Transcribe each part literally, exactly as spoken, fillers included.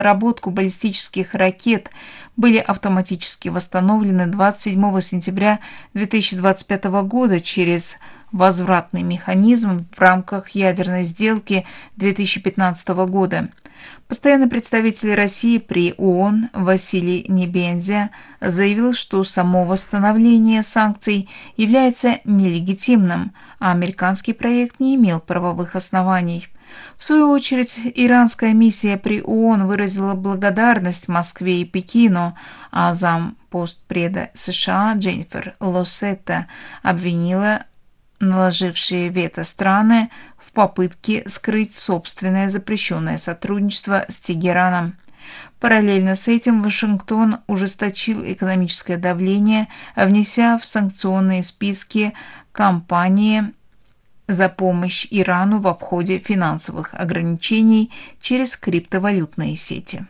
разработку баллистических ракет были автоматически восстановлены двадцать седьмого сентября две тысячи двадцать пятого года через возвратный механизм в рамках ядерной сделки две тысячи пятнадцатого года. Постоянный представитель России при ООН Василий Небензя заявил, что само восстановление санкций является нелегитимным, а американский проект не имел правовых оснований. В свою очередь, иранская миссия при ООН выразила благодарность Москве и Пекину, а зампостпреда США Дженнифер Лоссетта обвинила наложившие вето страны в попытке скрыть собственное запрещенное сотрудничество с Тегераном. Параллельно с этим Вашингтон ужесточил экономическое давление, внеся в санкционные списки компании за помощь Ирану в обходе финансовых ограничений через криптовалютные сети.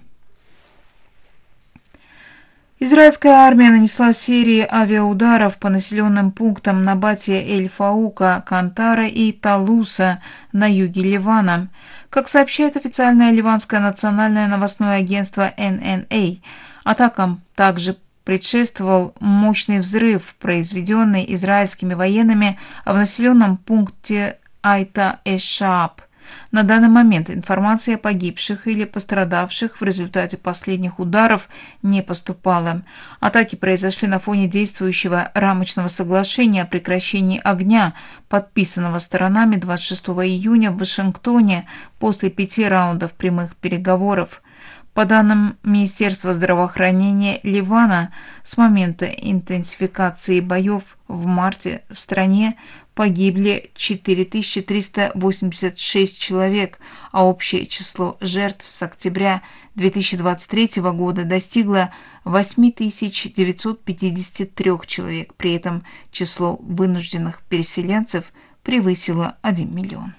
Израильская армия нанесла серии авиаударов по населенным пунктам Набатия, Эль-Фаука, Кантара и Талуса на юге Ливана. Как сообщает официальное ливанское национальное новостное агентство эн эн эй, атакам также предшествовал мощный взрыв, произведенный израильскими военными в населенном пункте Айта-эш-Шааб. На данный момент информация о погибших или пострадавших в результате последних ударов не поступала. Атаки произошли на фоне действующего рамочного соглашения о прекращении огня, подписанного сторонами двадцать шестого июня в Вашингтоне после пяти раундов прямых переговоров. По данным Министерства здравоохранения Ливана, с момента интенсификации боев в марте в стране погибли четыре тысячи триста восемьдесят шесть человек, а общее число жертв с октября две тысячи двадцать третьего года достигло восемь тысяч девятьсот пятьдесят три человек. При этом число вынужденных переселенцев превысило один миллион.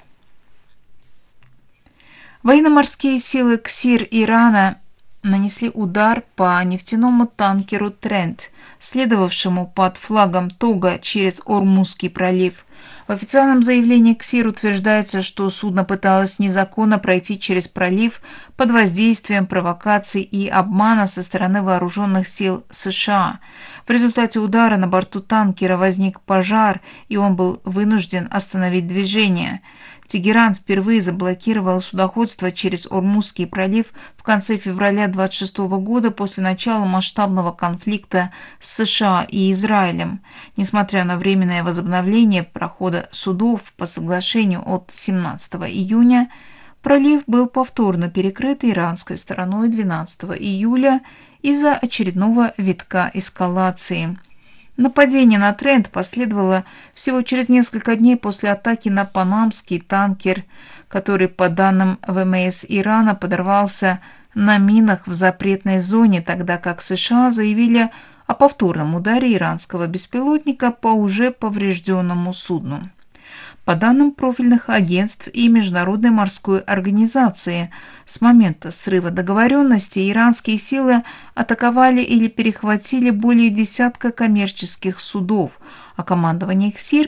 Военно-морские силы КСИР Ирана нанесли удар по нефтяному танкеру «Трент», следовавшему под флагом Тога через Ормузский пролив. В официальном заявлении КСИР утверждается, что судно пыталось незаконно пройти через пролив под воздействием провокаций и обмана со стороны вооруженных сил США. В результате удара на борту танкера возник пожар, и он был вынужден остановить движение. Тегеран впервые заблокировал судоходство через Ормузский пролив в конце февраля двадцать шестого года после начала масштабного конфликта с США и Израилем. Несмотря на временное возобновление прохода судов по соглашению от семнадцатого июня, пролив был повторно перекрыт иранской стороной двенадцатого июля из-за очередного витка эскалации. Нападение на Трент последовало всего через несколько дней после атаки на панамский танкер, который, по данным ВМС Ирана, подорвался на минах в запретной зоне, тогда как США заявили о повторном ударе иранского беспилотника по уже поврежденному судну. По данным профильных агентств и Международной морской организации, с момента срыва договоренности иранские силы атаковали или перехватили более десятка коммерческих судов, а командование КСИР